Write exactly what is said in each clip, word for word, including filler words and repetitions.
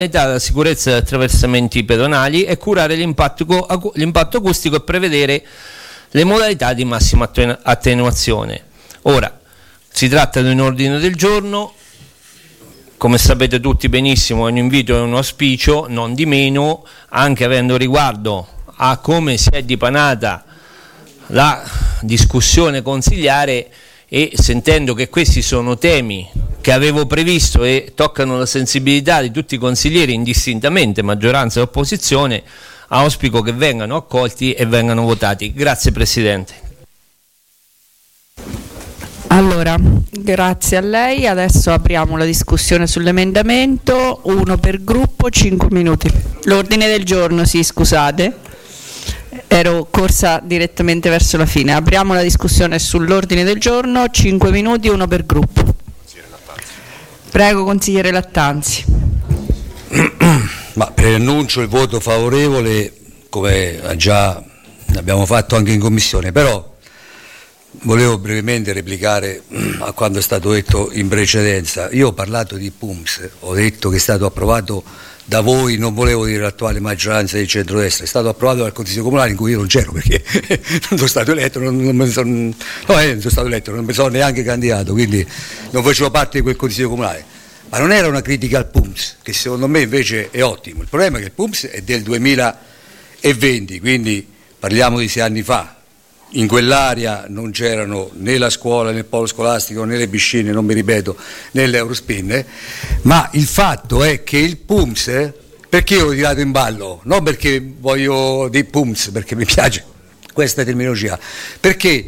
la sicurezza degli attraversamenti pedonali e curare l'impatto, l'impatto acustico e prevedere le modalità di massima attenuazione. Ora, si tratta di un ordine del giorno, come sapete tutti benissimo, è un invito e un auspicio, non di meno, anche avendo riguardo a come si è dipanata la discussione consigliare e sentendo che questi sono temi che avevo previsto e toccano la sensibilità di tutti i consiglieri indistintamente, maggioranza e opposizione, auspico che vengano accolti e vengano votati. Grazie Presidente. Allora, grazie a lei. Adesso apriamo la discussione sull'emendamento, uno per gruppo, cinque minuti. L'ordine del giorno, sì, scusate, ero corsa direttamente verso la fine. Apriamo la discussione sull'ordine del giorno, cinque minuti, uno per gruppo. Prego, consigliere Lattanzi. Ma preannuncio il voto favorevole, come già abbiamo fatto anche in commissione, però volevo brevemente replicare a quanto è stato detto in precedenza. Io ho parlato di P U M S, ho detto che è stato approvato da voi, non volevo dire l'attuale maggioranza di centrodestra, è stato approvato dal Consiglio Comunale in cui io non c'ero perché non sono stato eletto, non, non, mi sono, no, eh, non sono stato eletto, non mi sono neanche candidato, quindi non facevo parte di quel Consiglio Comunale. Ma non era una critica al P U M S, che secondo me invece è ottimo. Il problema è che il P U M S è del duemilaventi, quindi parliamo di sei anni fa. In quell'area non c'erano né la scuola né il polo scolastico né le piscine, non mi ripeto, né l'Eurospin, ma il fatto è che il P U M S, perché io l'ho tirato in ballo? Non perché voglio di P U M S, perché mi piace questa terminologia, perché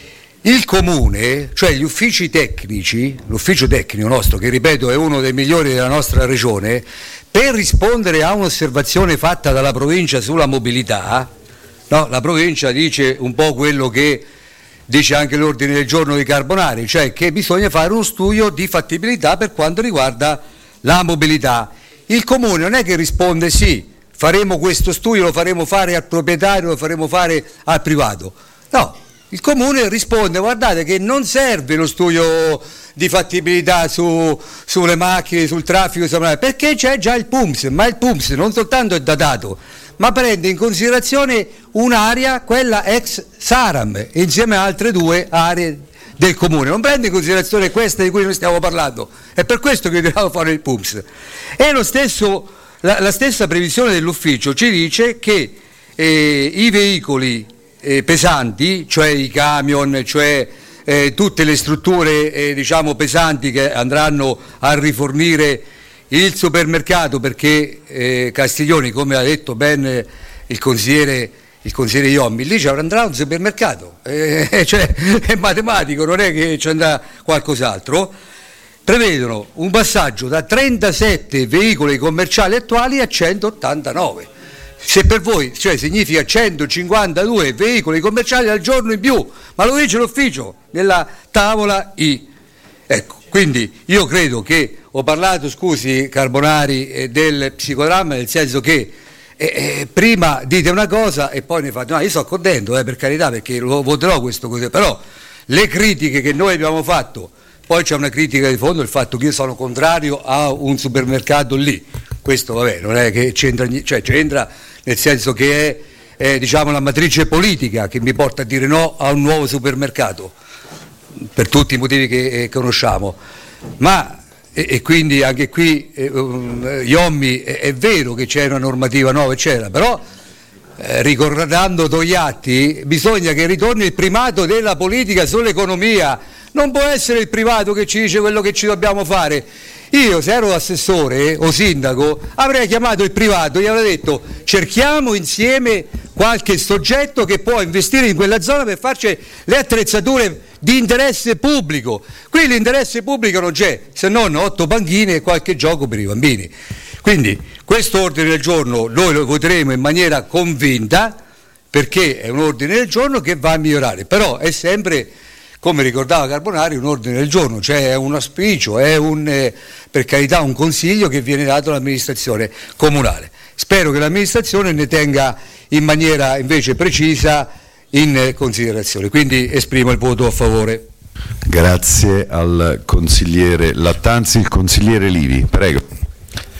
il comune, cioè gli uffici tecnici, l'ufficio tecnico nostro, che ripeto è uno dei migliori della nostra regione, per rispondere a un'osservazione fatta dalla provincia sulla mobilità, no, la provincia dice un po' quello che dice anche l'ordine del giorno di Carbonari, cioè che bisogna fare uno studio di fattibilità per quanto riguarda la mobilità. Il comune non è che risponde sì, faremo questo studio, lo faremo fare al proprietario, lo faremo fare al privato. No, il comune risponde guardate che non serve lo studio di fattibilità su, sulle macchine, sul traffico, perché c'è già il P U M S, ma il P U M S non soltanto è datato, ma prende in considerazione un'area, quella ex Saram, insieme a altre due aree del comune, non prende in considerazione questa di cui noi stiamo parlando, è per questo che dobbiamo fare il P U M S. E lo stesso, la, la stessa previsione dell'ufficio ci dice che eh, i veicoli eh, pesanti, cioè i camion, cioè eh, tutte le strutture eh, diciamo pesanti che andranno a rifornire il supermercato, perché eh, Castiglioni, come ha detto ben il consigliere il consigliere Iommi, lì ci andrà un supermercato, eh, cioè è matematico, non è che ci andrà qualcos'altro. Prevedono un passaggio da trentasette veicoli commerciali attuali a centottantanove. Se per voi, cioè significa centocinquantadue veicoli commerciali al giorno in più, ma lo dice l'ufficio nella tavola I. Ecco, quindi io credo che ho parlato, scusi Carbonari, eh, del psicodramma, nel senso che eh, eh, prima dite una cosa e poi ne fate, no, io sto contento, eh, per carità, perché lo voterò questo così, però le critiche che noi abbiamo fatto, poi c'è una critica di fondo, il fatto che io sono contrario a un supermercato lì, questo vabbè, non è che c'entra, cioè c'entra nel senso che è, è diciamo la matrice politica che mi porta a dire no a un nuovo supermercato, per tutti i motivi che eh, conosciamo, ma e, e quindi anche qui eh, um, Iommi è, è vero che c'è una normativa nuova eccetera, però eh, ricordando Togliatti bisogna che ritorni il primato della politica sull'economia, non può essere il privato che ci dice quello che ci dobbiamo fare. Io se ero assessore eh, o sindaco avrei chiamato il privato e gli avrei detto cerchiamo insieme qualche soggetto che può investire in quella zona per farci le attrezzature di interesse pubblico. Qui l'interesse pubblico non c'è, se non otto panchine e qualche gioco per i bambini. Quindi questo ordine del giorno noi lo voteremo in maniera convinta, perché è un ordine del giorno che va a migliorare, però è sempre, come ricordava Carbonari, un ordine del giorno, cioè è un auspicio, è un, eh, per carità un consiglio che viene dato all'amministrazione comunale. Spero che l'amministrazione ne tenga in maniera invece precisa in considerazione, quindi esprimo il voto a favore. Grazie al consigliere Lattanzi. Il consigliere Livi, prego.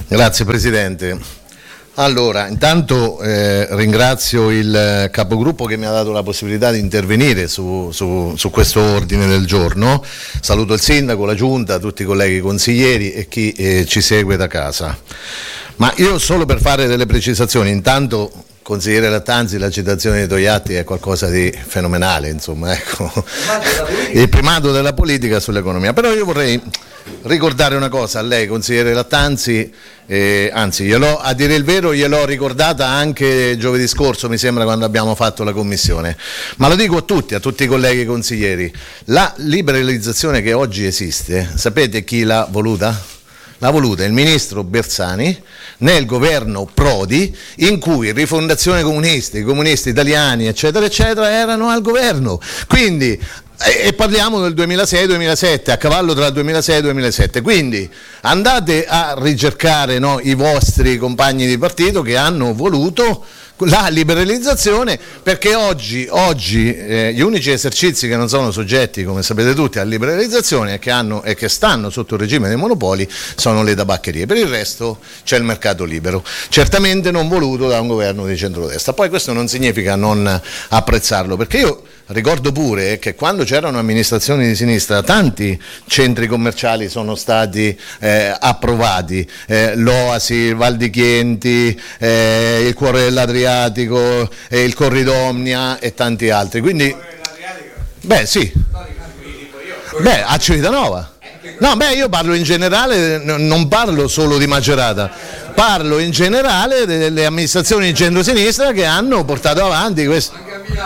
Grazie Presidente. Allora, intanto eh, ringrazio il capogruppo che mi ha dato la possibilità di intervenire su, su, su questo ordine del giorno. Saluto il sindaco, la giunta, tutti i colleghi consiglieri e chi eh, ci segue da casa. Ma io solo per fare delle precisazioni, intanto consigliere Lattanzi, la citazione di Togliatti è qualcosa di fenomenale, insomma, ecco. Il primato della politica sull'economia. Però io vorrei ricordare una cosa a lei, consigliere Lattanzi, eh, anzi gliel'ho, a dire il vero gliel'ho ricordata anche giovedì scorso, mi sembra, quando abbiamo fatto la commissione, ma lo dico a tutti, a tutti i colleghi consiglieri, la liberalizzazione che oggi esiste, sapete chi l'ha voluta? L'ha voluta il ministro Bersani nel governo Prodi, in cui Rifondazione Comunista, i comunisti italiani eccetera eccetera erano al governo, quindi e parliamo del duemilasei duemilasette, a cavallo tra il duemilasei e il duemilasette, quindi andate a ricercare, no, i vostri compagni di partito che hanno voluto la liberalizzazione, perché oggi, oggi eh, gli unici esercizi che non sono soggetti, come sapete tutti, alla liberalizzazione e che, hanno, e che stanno sotto il regime dei monopoli sono le tabaccherie, per il resto c'è il mercato libero, certamente non voluto da un governo di centrodestra. Poi questo non significa non apprezzarlo, perché io ricordo pure che quando c'erano amministrazioni di sinistra tanti centri commerciali sono stati eh, approvati, eh, l'Oasi, il Val di Chienti, eh, il Cuore dell'Adriatico, eh, il Corridomnia e tanti altri, quindi beh sì, beh a Civitanova. No, beh, io parlo in generale, non parlo solo di Macerata, parlo in generale delle amministrazioni di centrosinistra che hanno portato avanti questo.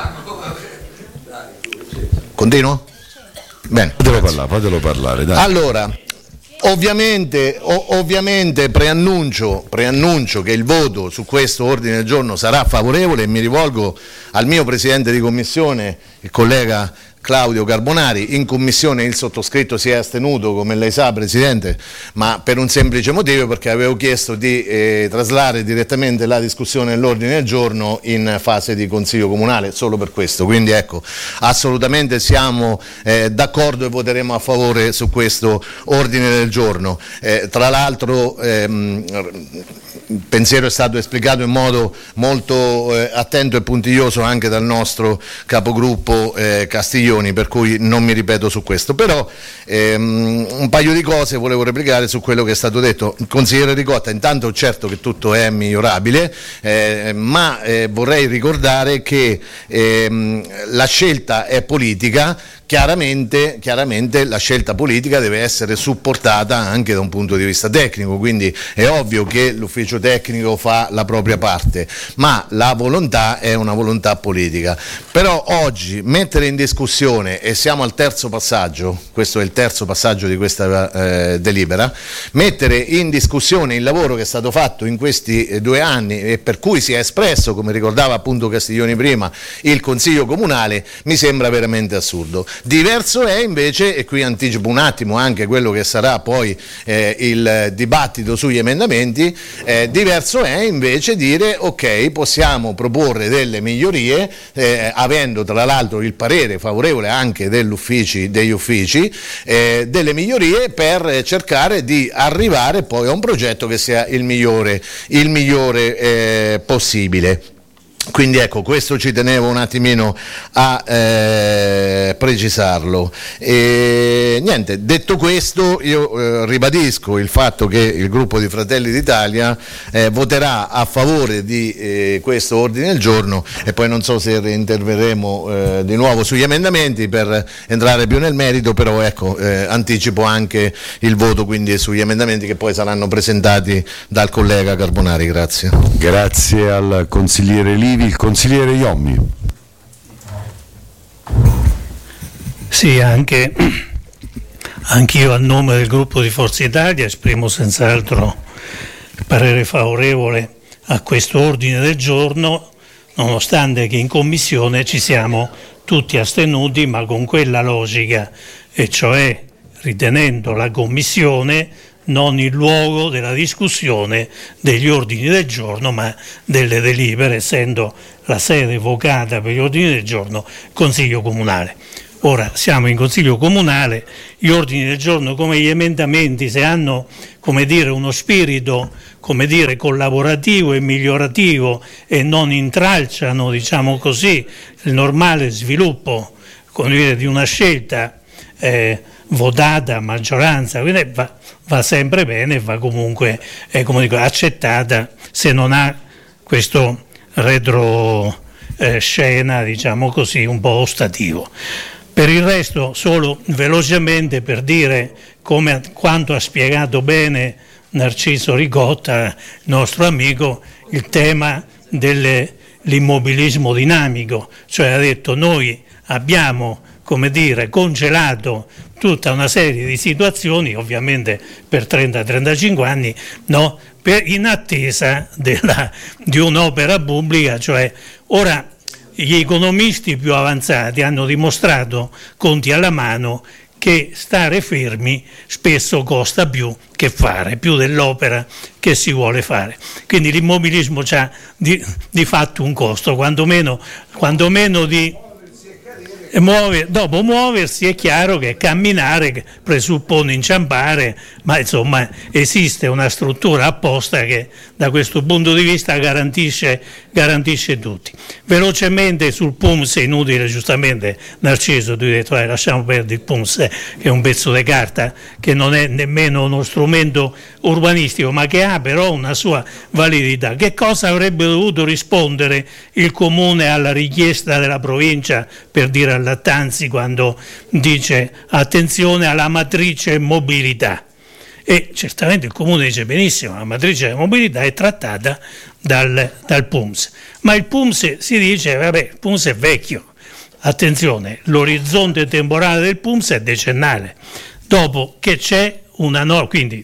Continuo? Bene. Fatelo parlare, fatelo parlare, dai. Allora, ovviamente, ov- ovviamente preannuncio, preannuncio che il voto su questo ordine del giorno sarà favorevole e mi rivolgo al mio Presidente di Commissione, il collega Claudio Carbonari. In commissione il sottoscritto si è astenuto, come lei sa Presidente, ma per un semplice motivo, perché avevo chiesto di eh, traslare direttamente la discussione dell'ordine del giorno in fase di Consiglio Comunale, solo per questo, quindi ecco, assolutamente siamo eh, d'accordo e voteremo a favore su questo ordine del giorno. Eh, tra l'altro ehm, il pensiero è stato esplicato in modo molto eh, attento e puntiglioso anche dal nostro capogruppo eh, Castiglioni, per cui non mi ripeto su questo, però ehm, un paio di cose volevo replicare su quello che è stato detto. Consigliere Ricotta, intanto certo che tutto è migliorabile, eh, ma eh, vorrei ricordare che ehm, la scelta è politica. Chiaramente, chiaramente la scelta politica deve essere supportata anche da un punto di vista tecnico, quindi è ovvio che l'ufficio tecnico fa la propria parte, ma la volontà è una volontà politica. Però oggi mettere in discussione, e siamo al terzo passaggio, questo è il terzo passaggio di questa eh, delibera, mettere in discussione il lavoro che è stato fatto in questi eh, due anni e per cui si è espresso, come ricordava appunto Castiglioni prima, il Consiglio Comunale, mi sembra veramente assurdo. Diverso è invece, e qui anticipo un attimo anche quello che sarà poi eh, il dibattito sugli emendamenti, eh, diverso è invece dire ok, possiamo proporre delle migliorie eh, avendo tra l'altro il parere favorevole anche degli uffici, degli uffici eh, delle migliorie per cercare di arrivare poi a un progetto che sia il migliore, il migliore eh, possibile. Quindi ecco, questo ci tenevo un attimino a eh, precisarlo. E, niente, detto questo, io eh, ribadisco il fatto che il gruppo di Fratelli d'Italia eh, voterà a favore di eh, questo ordine del giorno, e poi non so se interverremo eh, di nuovo sugli emendamenti per entrare più nel merito, però ecco, eh, anticipo anche il voto quindi sugli emendamenti che poi saranno presentati dal collega Carbonari. Grazie. Grazie al consigliere Livi. Il consigliere Iommi. Sì, anche anch'io a nome del gruppo di Forza Italia esprimo senz'altro parere favorevole a questo ordine del giorno, nonostante che in commissione ci siamo tutti astenuti, ma con quella logica, e cioè ritenendo la commissione non il luogo della discussione degli ordini del giorno, ma delle delibere, essendo la sede vocata per gli ordini del giorno Consiglio Comunale. Ora siamo in Consiglio Comunale, gli ordini del giorno come gli emendamenti, se hanno, come dire, uno spirito, come dire, collaborativo e migliorativo e non intralciano, diciamo così, il normale sviluppo, come dire, di una scelta eh, votata a maggioranza, quindi va, va sempre bene e va comunque eh, come dico, accettata se non ha questo retro eh, scena, diciamo così, un po' ostativo. Per il resto, solo velocemente per dire come, quanto ha spiegato bene Narciso Ricotta, il nostro amico, il tema dell'immobilismo dinamico, cioè ha detto noi abbiamo, come dire, congelato tutta una serie di situazioni, ovviamente per trenta trentacinque anni, no? Per, in attesa della, di un'opera pubblica, cioè ora gli economisti più avanzati hanno dimostrato, conti alla mano, che stare fermi spesso costa più che fare, più dell'opera che si vuole fare. Quindi l'immobilismo ha di, di fatto un costo, quantomeno, quantomeno di muove, dopo muoversi è chiaro che camminare che presuppone inciampare, ma insomma esiste una struttura apposta che da questo punto di vista garantisce, garantisce tutti. Velocemente sul P U M S è inutile, giustamente Narciso, tu hai detto eh, lasciamo perdere il P U M S eh, che è un pezzo di carta che non è nemmeno uno strumento urbanistico ma che ha però una sua validità. Che cosa avrebbe dovuto rispondere il Comune alla richiesta della provincia per dire Lattanzi quando dice attenzione alla matrice mobilità? E certamente il Comune dice benissimo, la matrice della mobilità è trattata dal, dal P U M S, ma il P U M S si dice vabbè, il P U M S è vecchio, attenzione, l'orizzonte temporale del P U M S è decennale, dopo che c'è una norma, quindi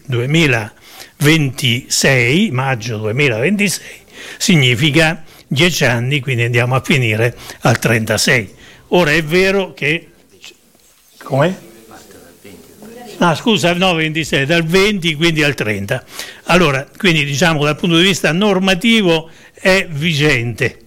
duemilaventisei, maggio duemilaventisei, significa dieci anni, quindi andiamo a finire al trentasei. Ora è vero che, com'è? Ah scusa, no, ventisei, dal venti quindi al trenta. Allora, quindi diciamo dal punto di vista normativo è vigente.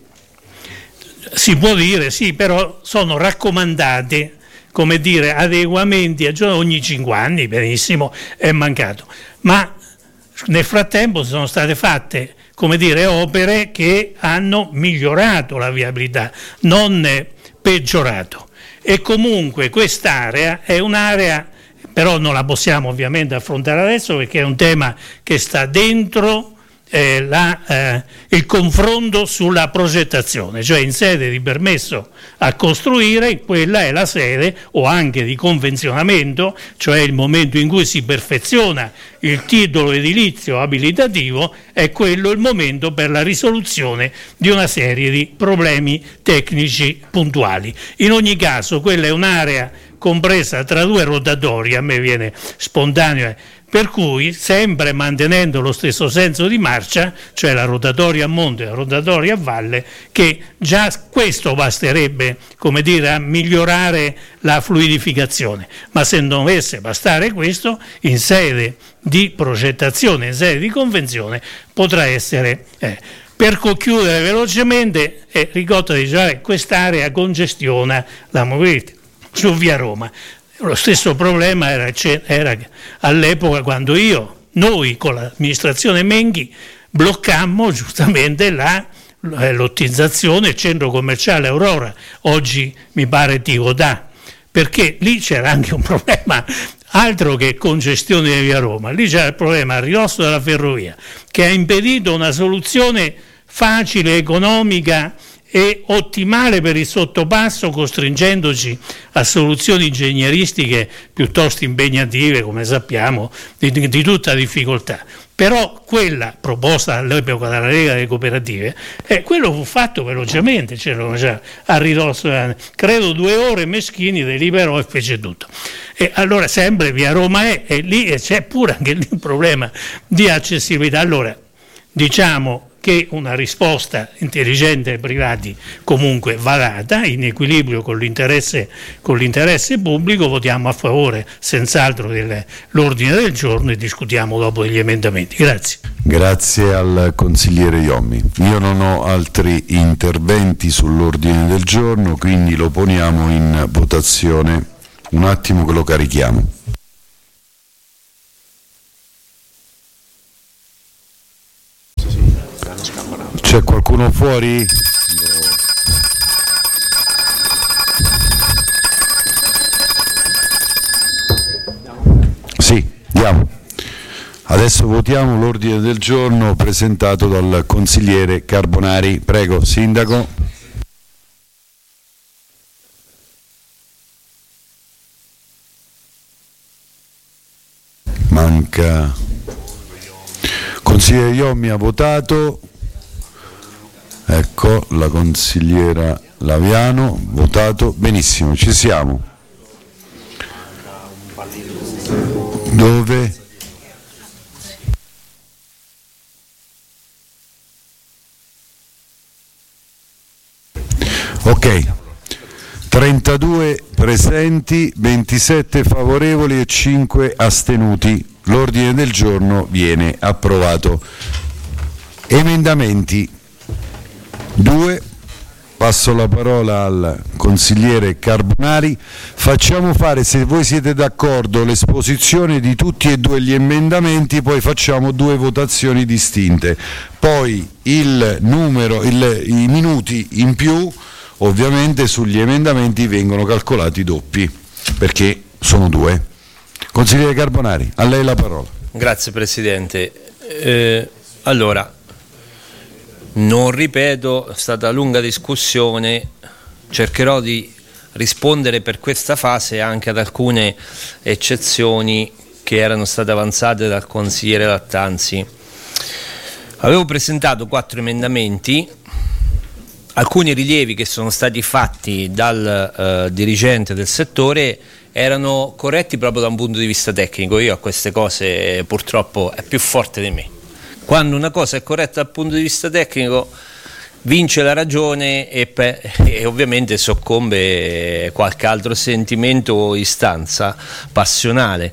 Si può dire sì, però sono raccomandate, come dire, adeguamenti ogni cinque anni, benissimo, è mancato. Ma nel frattempo sono state fatte, come dire, opere che hanno migliorato la viabilità, non peggiorato. E comunque quest'area è un'area, però non la possiamo ovviamente affrontare adesso perché è un tema che sta dentro eh, la, eh, il confronto sulla progettazione, cioè in sede di permesso a costruire, quella è la sede, o anche di convenzionamento, cioè il momento in cui si perfeziona il titolo edilizio abilitativo, è quello il momento per la risoluzione di una serie di problemi tecnici puntuali. In ogni caso quella è un'area compresa tra due rotatori, a me viene spontaneo, per cui sempre mantenendo lo stesso senso di marcia, cioè la rotatoria a monte e la rotatoria a valle, che già questo basterebbe, come dire, a migliorare la fluidificazione, ma se non dovesse bastare questo, in sede di progettazione, in sede di convenzione, potrà essere... Eh. Per concludere velocemente, eh, Ricotta dice che quest'area congestiona la mobilità su via Roma. Lo stesso problema era, era all'epoca quando io, noi con l'amministrazione Menghi, bloccammo giustamente la lottizzazione, il centro commerciale Aurora, oggi mi pare Tivotà, perché lì c'era anche un problema, altro che congestione di via Roma, lì c'era il problema a ridosso della ferrovia, che ha impedito una soluzione facile, economica e ottimale per il sottopasso, costringendoci a soluzioni ingegneristiche piuttosto impegnative, come sappiamo, di, di tutta difficoltà. Però quella proposta all'epoca dalla Lega delle Cooperative, eh, quello fu fatto velocemente, c'erano già a ridosso, credo due ore meschini, deliberò e fece tutto. E allora sempre via Roma è, e lì c'è pure anche lì un problema di accessibilità. Allora, diciamo che perché una risposta intelligente ai privati comunque va data, in equilibrio con l'interesse, con l'interesse pubblico. Votiamo a favore senz'altro dell'ordine del giorno e discutiamo dopo degli emendamenti. Grazie. Grazie al consigliere Iommi. Io non ho altri interventi sull'ordine del giorno, quindi lo poniamo in votazione. Un attimo che lo carichiamo. C'è qualcuno fuori? Sì, andiamo. Adesso votiamo l'ordine del giorno presentato dal consigliere Carbonari. Prego, Sindaco. Manca. Consigliere Iommi ha votato. Ecco, la consigliera Laviano, votato. Benissimo, ci siamo. Dove? Ok, trentadue presenti, ventisette favorevoli e cinque astenuti. L'ordine del giorno viene approvato. Emendamenti. Due. Passo la parola al consigliere Carbonari. Facciamo fare, se voi siete d'accordo, l'esposizione di tutti e due gli emendamenti, poi facciamo due votazioni distinte. Poi il numero, il, i minuti in più, ovviamente sugli emendamenti vengono calcolati doppi, perché sono due. Consigliere Carbonari, a lei la parola. Grazie Presidente. Eh, allora, non ripeto, è stata lunga discussione, cercherò di rispondere per questa fase anche ad alcune eccezioni che erano state avanzate dal consigliere Lattanzi. Avevo presentato quattro emendamenti, alcuni rilievi che sono stati fatti dal eh, dirigente del settore erano corretti proprio da un punto di vista tecnico. Io a queste cose purtroppo è più forte di me. Quando una cosa è corretta dal punto di vista tecnico vince la ragione e, pe- e ovviamente soccombe qualche altro sentimento o istanza passionale.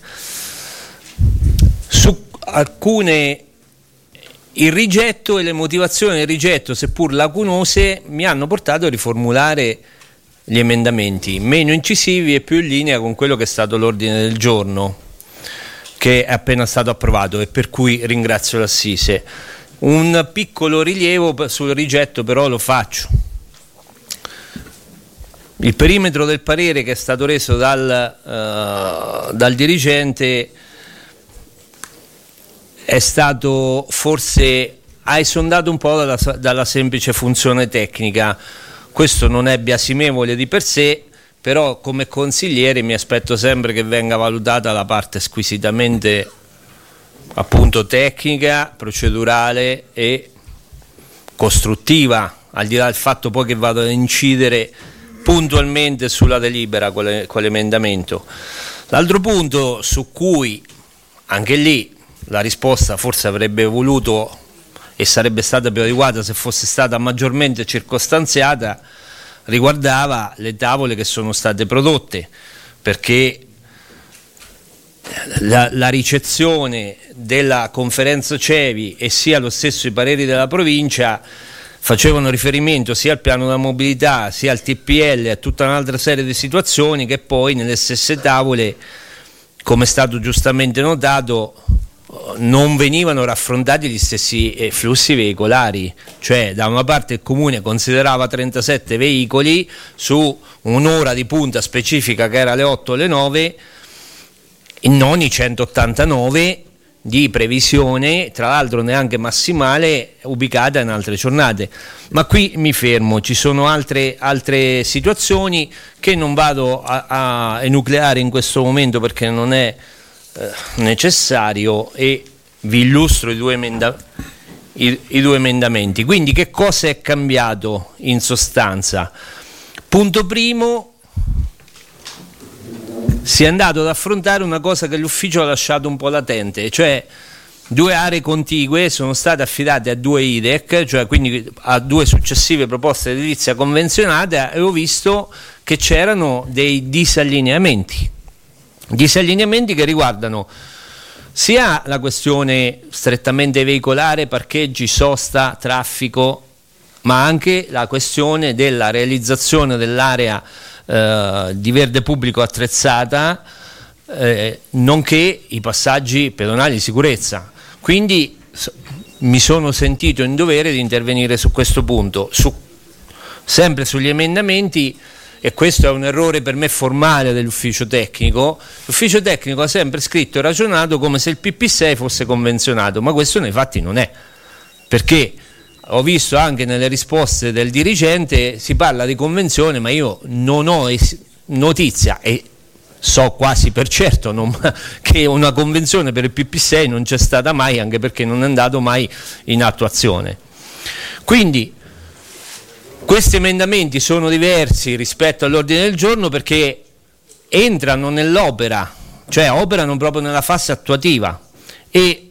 Su alcune il rigetto e le motivazioni del rigetto, seppur lacunose, mi hanno portato a riformulare gli emendamenti meno incisivi e più in linea con quello che è stato l'ordine del giorno che è appena stato approvato e per cui ringrazio l'Assise. Un piccolo rilievo sul rigetto però lo faccio. Il perimetro del parere che è stato reso dal, uh, dal dirigente è stato forse, ha esondato un po' dalla, dalla semplice funzione tecnica. Questo non è biasimevole di per sé, però come consigliere mi aspetto sempre che venga valutata la parte squisitamente appunto tecnica, procedurale e costruttiva, al di là del fatto poi che vado ad incidere puntualmente sulla delibera con l'emendamento. L'altro punto su cui anche lì la risposta forse avrebbe voluto e sarebbe stata più adeguata se fosse stata maggiormente circostanziata riguardava le tavole che sono state prodotte, perché la, la ricezione della conferenza CEVI e sia lo stesso i pareri della provincia facevano riferimento sia al piano della mobilità sia al T P L e a tutta un'altra serie di situazioni che poi nelle stesse tavole, come è stato giustamente notato, non venivano raffrontati gli stessi eh, flussi veicolari, cioè da una parte il comune considerava trentasette veicoli su un'ora di punta specifica che era alle otto o alle nove e non i centottantanove di previsione, tra l'altro neanche massimale, ubicata in altre giornate. Ma qui mi fermo, ci sono altre, altre situazioni che non vado a, a enucleare in questo momento perché non è necessario e vi illustro i due, emenda- i, i due emendamenti. Quindi che cosa è cambiato in sostanza? Punto primo, si è andato ad affrontare una cosa che l'ufficio ha lasciato un po' latente, cioè due aree contigue sono state affidate a due I D E C, cioè quindi a due successive proposte di edilizia convenzionata, e ho visto che c'erano dei disallineamenti, disallineamenti che riguardano sia la questione strettamente veicolare, parcheggi, sosta, traffico, ma anche la questione della realizzazione dell'area eh, di verde pubblico attrezzata, eh, nonché i passaggi pedonali di sicurezza. Quindi so, mi sono sentito in dovere di intervenire su questo punto, su, sempre sugli emendamenti. E questo è un errore per me formale dell'ufficio tecnico. L'ufficio tecnico ha sempre scritto e ragionato come se il P P sei fosse convenzionato, ma questo nei fatti non è, perché ho visto anche nelle risposte del dirigente si parla di convenzione, ma io non ho es- notizia e so quasi per certo non, che una convenzione per il P P sei non c'è stata mai, anche perché non è andato mai in attuazione. Quindi questi emendamenti sono diversi rispetto all'ordine del giorno perché entrano nell'opera, cioè operano proprio nella fase attuativa e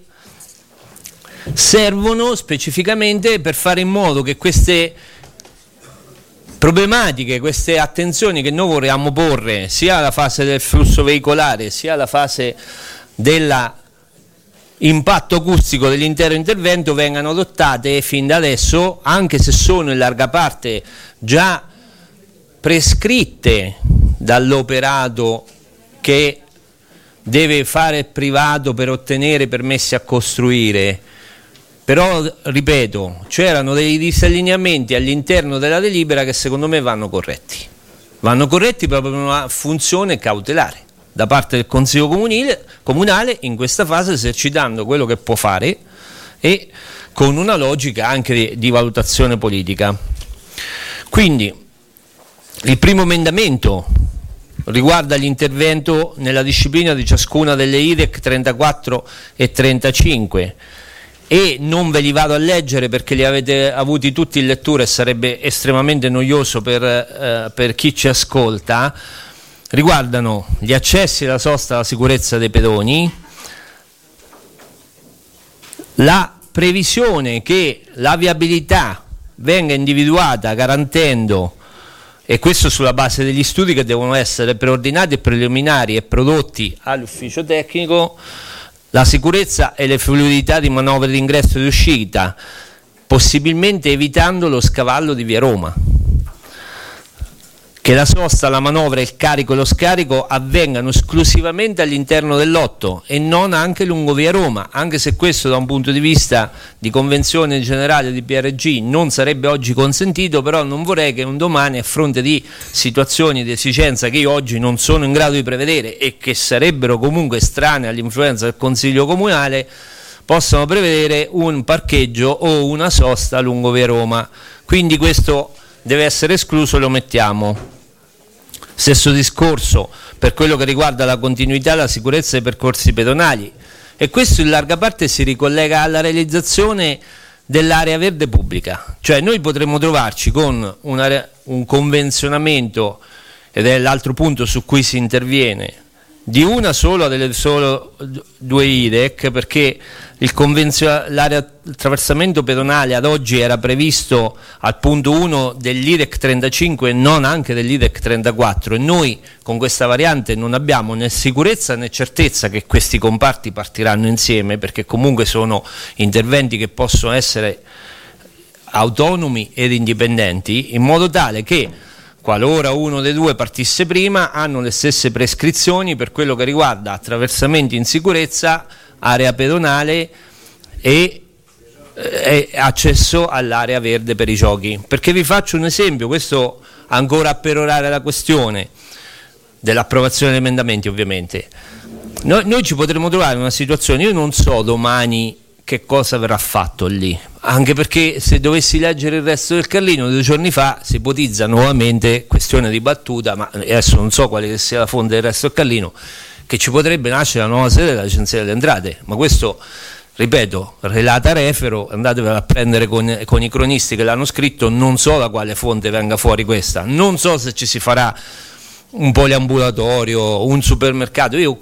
servono specificamente per fare in modo che queste problematiche, queste attenzioni che noi vorremmo porre sia alla fase del flusso veicolare sia alla fase della impatto acustico dell'intero intervento vengano adottate fin da adesso, anche se sono in larga parte già prescritte dall'operato che deve fare il privato per ottenere permessi a costruire. Però, ripeto, c'erano dei disallineamenti all'interno della delibera che secondo me vanno corretti, vanno corretti proprio per una funzione cautelare da parte del Consiglio comunile, comunale in questa fase, esercitando quello che può fare e con una logica anche di, di valutazione politica. Quindi il primo emendamento riguarda l'intervento nella disciplina di ciascuna delle I D E C trentaquattro e trentacinque e non ve li vado a leggere perché li avete avuti tutti in lettura e sarebbe estremamente noioso per, eh, per chi ci ascolta. Riguardano gli accessi alla sosta alla sicurezza dei pedoni, la previsione che la viabilità venga individuata garantendo, e questo sulla base degli studi che devono essere preordinati e preliminari e prodotti all'ufficio tecnico, la sicurezza e le fluidità di manovre di ingresso e di uscita, possibilmente evitando lo scavallo di via Roma. Che la sosta, la manovra, il carico e lo scarico avvengano esclusivamente all'interno del lotto e non anche lungo via Roma, anche se questo da un punto di vista di convenzione generale di P R G non sarebbe oggi consentito, però non vorrei che un domani, a fronte di situazioni di esigenza che io oggi non sono in grado di prevedere e che sarebbero comunque estranee all'influenza del Consiglio comunale, possano prevedere un parcheggio o una sosta lungo via Roma. Quindi questo deve essere escluso, lo mettiamo. Stesso discorso per quello che riguarda la continuità e la sicurezza dei percorsi pedonali, e questo in larga parte si ricollega alla realizzazione dell'area verde pubblica, cioè noi potremmo trovarci con una, un convenzionamento, ed è l'altro punto su cui si interviene, di una sola delle solo due I D E C, perché il convenzio- l'area attraversamento pedonale ad oggi era previsto al punto uno dell'I D E C trentacinque e non anche dell'I D E C trentaquattro, e noi con questa variante non abbiamo né sicurezza né certezza che questi comparti partiranno insieme, perché comunque sono interventi che possono essere autonomi ed indipendenti, in modo tale che qualora uno dei due partisse prima hanno le stesse prescrizioni per quello che riguarda attraversamenti in sicurezza, area pedonale e, e accesso all'area verde per i giochi. Perché vi faccio un esempio, questo ancora a perorare la questione dell'approvazione degli emendamenti ovviamente. Noi, noi ci potremmo trovare in una situazione, io non so domani che cosa verrà fatto lì, anche perché se dovessi leggere il resto del Carlino due giorni fa si ipotizza nuovamente, questione dibattuta, ma adesso non so quale sia la fonte del resto del Carlino, che ci potrebbe nascere la nuova sede dell'Agenzia delle Entrate, ma questo, ripeto, relata refero, andatevela a prendere con, con i cronisti che l'hanno scritto, non so da quale fonte venga fuori questa, non so se ci si farà un poliambulatorio, un supermercato. Io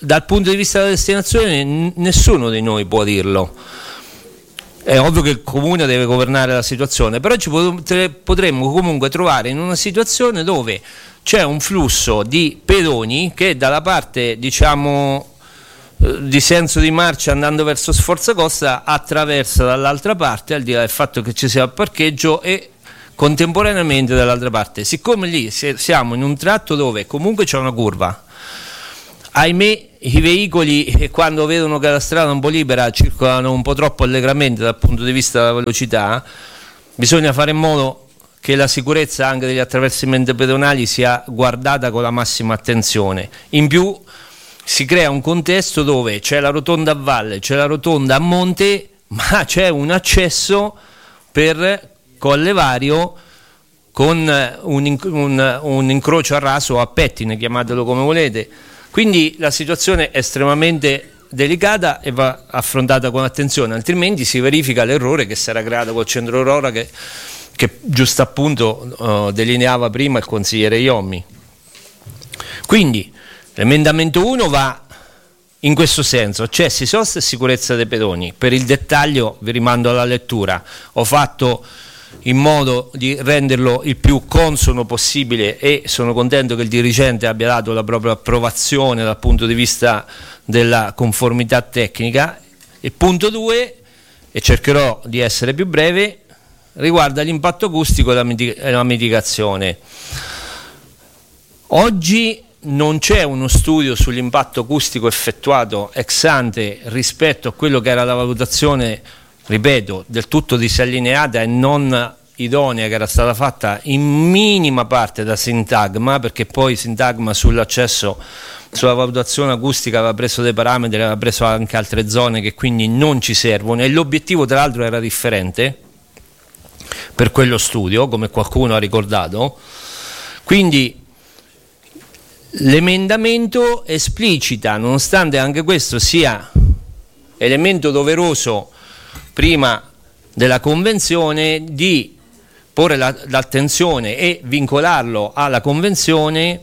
dal punto di vista della destinazione n- nessuno di noi può dirlo. È ovvio che il comune deve governare la situazione, però ci potre- potremmo comunque trovare in una situazione dove c'è un flusso di pedoni che dalla parte, diciamo, di senso di marcia andando verso Sforzacosta attraversa dall'altra parte, al di là del fatto che ci sia il parcheggio, e contemporaneamente dall'altra parte. Siccome lì siamo in un tratto dove comunque c'è una curva, ahimè i veicoli, quando vedono che la strada è un po' libera, circolano un po' troppo allegramente dal punto di vista della velocità. Bisogna fare in modo che la sicurezza anche degli attraversamenti pedonali sia guardata con la massima attenzione. In più si crea un contesto dove c'è la rotonda a valle, c'è la rotonda a monte, ma c'è un accesso per Colle Vario con un, un, un incrocio a raso o a pettine, chiamatelo come volete. Quindi la situazione è estremamente delicata e va affrontata con attenzione, altrimenti si verifica l'errore che si era creato col centro Aurora, che, che giusto appunto uh, delineava prima il consigliere Iommi. Quindi l'emendamento uno va in questo senso, accessi, sosta e sicurezza dei pedoni. Per il dettaglio vi rimando alla lettura. Ho fatto in modo di renderlo il più consono possibile e sono contento che il dirigente abbia dato la propria approvazione dal punto di vista della conformità tecnica. Il punto due, e cercherò di essere più breve, riguarda l'impatto acustico e la mitigazione. Oggi non c'è uno studio sull'impatto acustico effettuato ex ante rispetto a quello che era la valutazione, ripeto, del tutto disallineata e non idonea che era stata fatta in minima parte da Sintagma, perché poi Sintagma sull'accesso, sulla valutazione acustica aveva preso dei parametri, aveva preso anche altre zone che quindi non ci servono, e l'obiettivo tra l'altro era differente per quello studio, come qualcuno ha ricordato. Quindi l'emendamento esplicita, nonostante anche questo sia elemento doveroso prima della convenzione, di porre la, l'attenzione e vincolarlo alla convenzione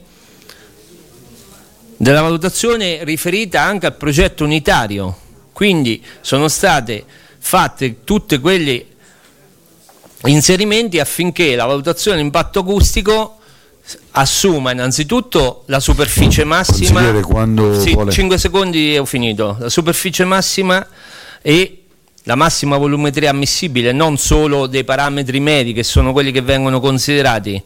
della valutazione riferita anche al progetto unitario. Quindi sono state fatte tutti quegli inserimenti affinché la valutazione impatto acustico assuma innanzitutto la superficie massima, quando sì, vuole. cinque secondi e ho finito, la superficie massima e la massima volumetria ammissibile, non solo dei parametri medi che sono quelli che vengono considerati,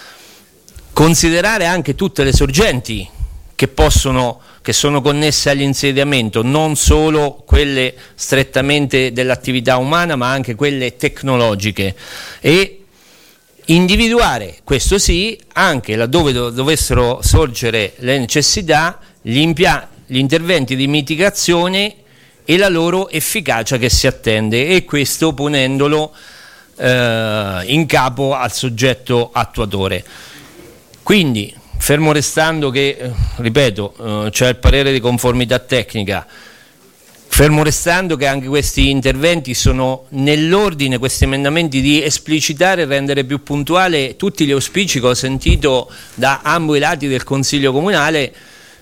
considerare anche tutte le sorgenti che possono, che sono connesse all'insediamento, non solo quelle strettamente dell'attività umana ma anche quelle tecnologiche, e individuare, questo sì, anche laddove dovessero sorgere le necessità, gli, impia- gli interventi di mitigazione e la loro efficacia che si attende, e questo ponendolo eh, in capo al soggetto attuatore. Quindi, fermo restando che, eh, ripeto, eh, c'è il parere di conformità tecnica, fermo restando che anche questi interventi sono nell'ordine, questi emendamenti, di esplicitare e rendere più puntuale tutti gli auspici che ho sentito da ambo i lati del Consiglio Comunale,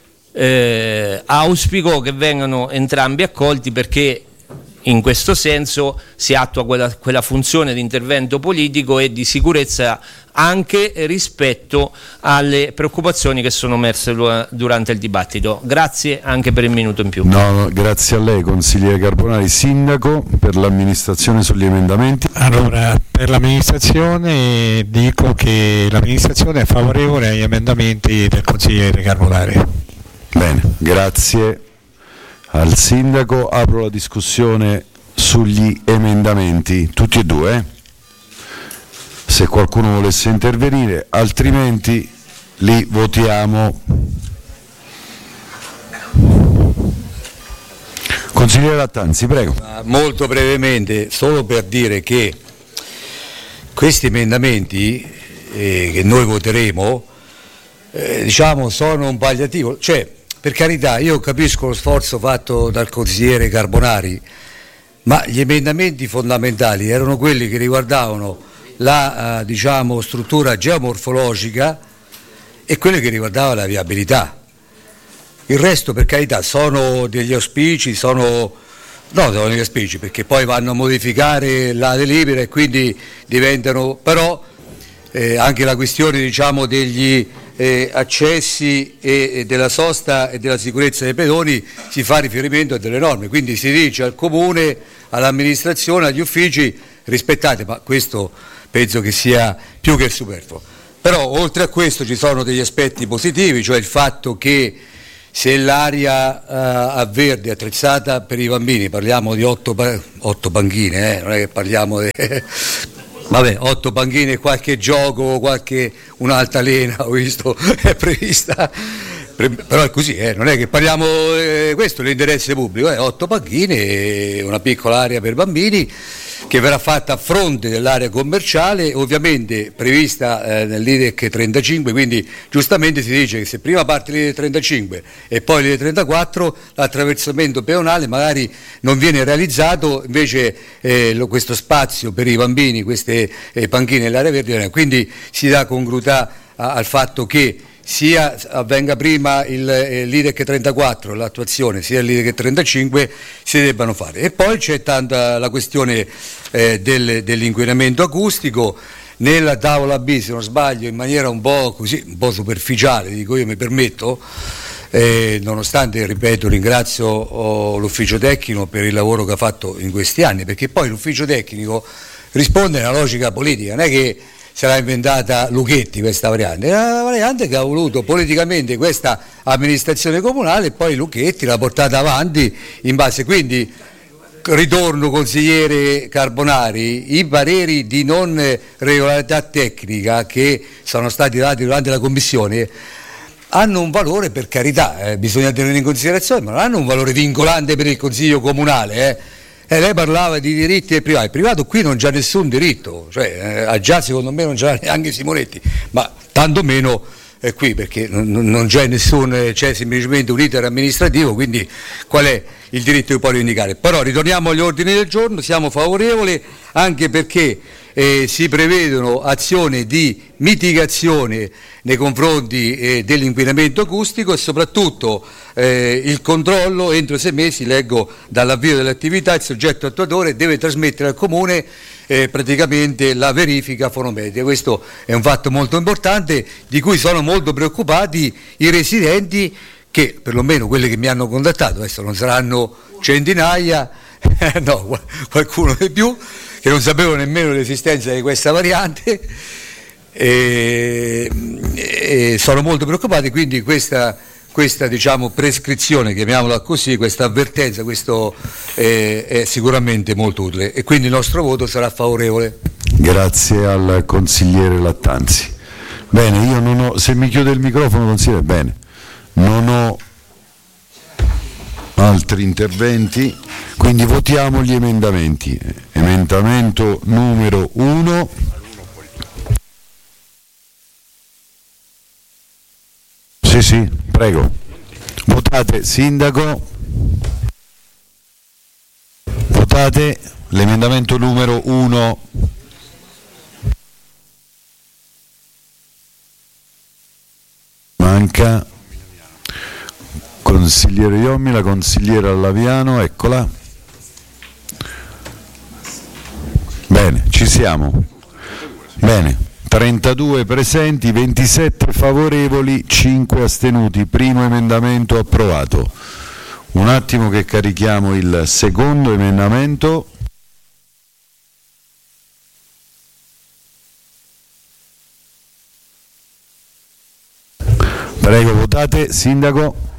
eh, auspico che vengano entrambi accolti, perché in questo senso si attua quella, quella funzione di intervento politico e di sicurezza anche rispetto alle preoccupazioni che sono emerse durante il dibattito. Grazie anche per il minuto in più. No, no, grazie a lei, consigliere Carbonari. Sindaco, per l'amministrazione sugli emendamenti. Allora, per l'amministrazione dico che l'amministrazione è favorevole agli emendamenti del consigliere Carbonari. Bene, grazie al sindaco. Apro la discussione sugli emendamenti, tutti e due, eh? Se qualcuno volesse intervenire, altrimenti li votiamo. Consigliere Lattanzi, prego. Molto brevemente, solo per dire che questi emendamenti eh, che noi voteremo eh, diciamo sono un palliativo, cioè, per carità, io capisco lo sforzo fatto dal consigliere Carbonari, ma gli emendamenti fondamentali erano quelli che riguardavano la eh, diciamo, struttura geomorfologica e quelli che riguardavano la viabilità. Il resto, per carità, sono degli auspici, sono, no, sono degli auspici perché poi vanno a modificare la delibera e quindi diventano, però eh, anche la questione, diciamo, degli eh, accessi e, e della sosta e della sicurezza dei pedoni si fa riferimento a delle norme, quindi si dice al comune, all'amministrazione, agli uffici rispettate, ma questo penso che sia più che superfluo. Però oltre a questo ci sono degli aspetti positivi, cioè il fatto che se l'area uh, a verde attrezzata per i bambini, parliamo di otto, otto panchine, eh, non è che parliamo di vabbè, otto panchine, qualche gioco, qualche un'altalena, ho visto, è prevista, però è così, eh, non è che parliamo, eh, questo è l'interesse pubblico, eh, otto panchine e una piccola area per bambini che verrà fatta a fronte dell'area commerciale, ovviamente prevista eh, nell'I D E C trentacinque, quindi giustamente si dice che se prima parte l'I D E C trentacinque e poi l'I D E C trentaquattro, l'attraversamento pedonale magari non viene realizzato, invece eh, lo, questo spazio per i bambini, queste eh, panchine nell'area verde, quindi si dà congruità a, al fatto che sia avvenga prima il, eh, l'I D E C trentaquattro, l'attuazione, sia l'I D E C trentacinque si debbano fare. E poi c'è tanta la questione eh, del, dell'inquinamento acustico. Nella tavola B, se non sbaglio, in maniera un po' così, un po' superficiale, dico io, mi permetto, eh, nonostante, ripeto, ringrazio oh, l'ufficio tecnico per il lavoro che ha fatto in questi anni, perché poi l'ufficio tecnico risponde a una logica politica, non è che sarà inventata Lucchetti questa variante, è una variante che ha voluto politicamente questa amministrazione comunale e poi Lucchetti l'ha portata avanti in base, quindi ritorno consigliere Carbonari, i pareri di non regolarità tecnica che sono stati dati durante la commissione hanno un valore, per carità, eh, bisogna tenere in considerazione, ma non hanno un valore vincolante per il Consiglio Comunale, eh. Eh, lei parlava di diritti e privati, il privato qui non c'ha nessun diritto, cioè eh, già secondo me non c'ha neanche Simonetti, ma tanto meno eh, qui perché non, non c'è nessun, c'è semplicemente un iter amministrativo, quindi qual è il diritto che può indicare? Però ritorniamo agli ordini del giorno, siamo favorevoli anche perché eh, si prevedono azioni di mitigazione nei confronti eh, dell'inquinamento acustico e soprattutto eh, il controllo entro sei mesi, leggo dall'avvio dell'attività, il soggetto attuatore deve trasmettere al comune eh, praticamente la verifica fonometrica. Questo è un fatto molto importante di cui sono molto preoccupati i residenti, che perlomeno quelli che mi hanno contattato, adesso non saranno centinaia, no, qualcuno di più, che non sapevano nemmeno l'esistenza di questa variante e, e sono molto preoccupati, quindi questa, questa diciamo, prescrizione, chiamiamola così, questa avvertenza, questo è, è sicuramente molto utile e quindi il nostro voto sarà favorevole. Grazie al consigliere Lattanzi. Bene, io non ho, se mi chiude il microfono consigliere, bene, non ho altri interventi, quindi votiamo gli emendamenti. Emendamento numero uno. Sì, sì, prego. Votate, sindaco. Votate l'emendamento numero uno. Manca. Consigliere Iommi, la consigliera Allaviano, eccola. Bene, ci siamo. Bene, trentadue presenti, ventisette favorevoli, cinque astenuti. Primo emendamento approvato. Un attimo che carichiamo il secondo emendamento. Prego, votate, sindaco.